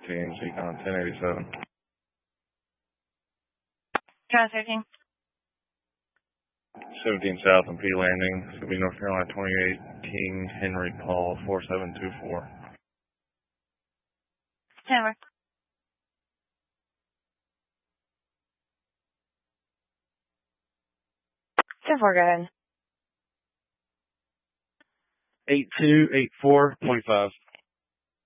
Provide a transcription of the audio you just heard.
TNC con 1087. Trail 13. 17 South and P Landing. It's going to be North Carolina 2018 Henry Paul 4724. 10-4. 10-4, go ahead. 8284.5.